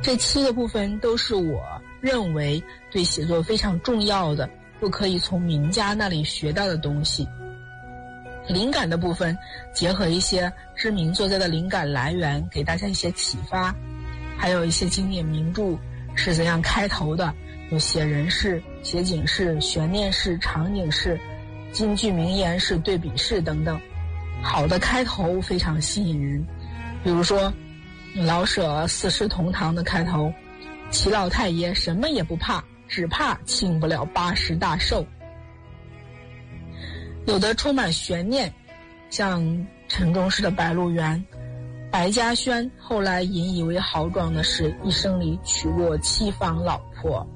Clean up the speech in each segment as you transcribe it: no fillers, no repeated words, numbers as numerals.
这7个部分都是我认为对写作非常重要的，又可以从名家那里学到的东西。灵感的部分结合一些知名作家的灵感来源，给大家一些启发，还有一些经典名著是怎样开头的，有写人式、写景式、悬念式、场景式、金句名言式、对比式等等。好的开头非常吸引人，比如说老舍四世同堂的开头，齐老太爷什么也不怕，只怕庆不了80大寿。有的充满悬念，像陈忠实的《白鹿原》，白嘉轩后来引以为豪壮的是一生里娶过7房老婆。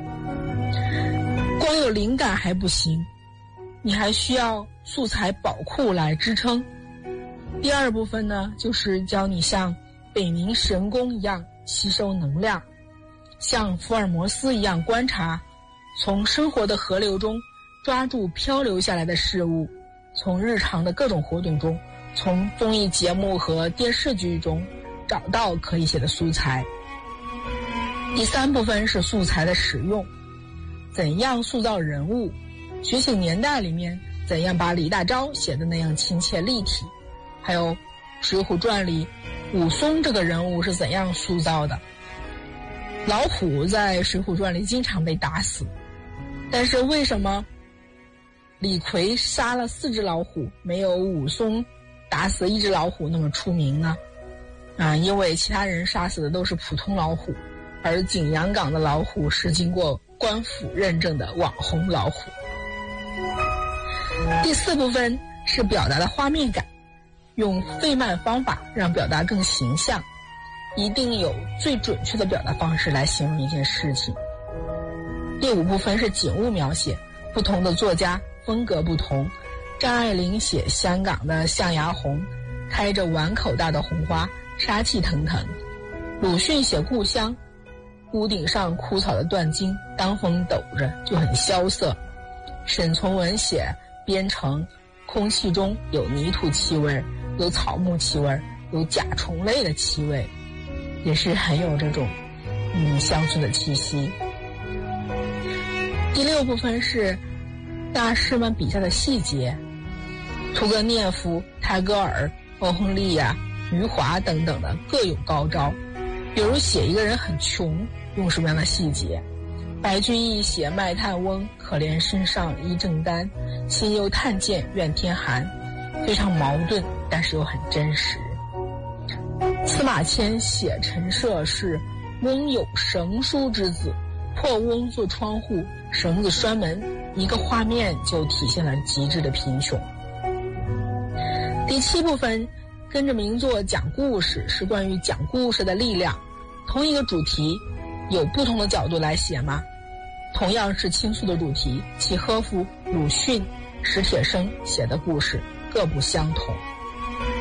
光有灵感还不行，你还需要素材宝库来支撑。第2部分呢，就是教你像北冥神功一样吸收能量，像福尔摩斯一样观察，从生活的河流中抓住漂流下来的事物，从日常的各种活动中，从综艺节目和电视剧中找到可以写的素材。第3部分是素材的使用，怎样塑造人物，觉醒年代里面怎样把李大钊写的那样亲切立体，还有水浒传里武松这个人物是怎样塑造的。老虎在水浒传里经常被打死，但是为什么李逵杀了4只老虎，没有武松打死1只老虎那么出名呢？因为其他人杀死的都是普通老虎，而景阳冈的老虎是经过官府认证的网红老虎。第4部分是表达的画面感，用费曼方法让表达更形象，一定有最准确的表达方式来形容一件事情。第5部分是景物描写，不同的作家风格不同，张爱玲写香港的象牙红，开着碗口大的红花，杀气腾腾；鲁迅写故乡，屋顶上枯草的断茎，当风抖着就很萧瑟；沈从文写边城，空气中有泥土气味，有草木气味，有甲虫类的气味，也是很有这种乡村的气息。第6部分是大师们笔下的细节，屠格涅夫、泰戈尔、欧亨利呀、余华等等的各有高招。比如写一个人很穷，用什么样的细节？白居易写卖炭翁，可怜身上衣正单，心忧炭贱怨天寒，非常矛盾，但是又很真实。司马迁写陈涉是翁有绳书之子，破翁做窗户，绳子拴门，一个画面就体现了极致的贫穷。第7部分跟着名作讲故事，是关于讲故事的力量。同一个主题有不同的角度来写吗？同样是倾诉的主题，契诃夫、鲁迅、史铁生写的故事各不相同。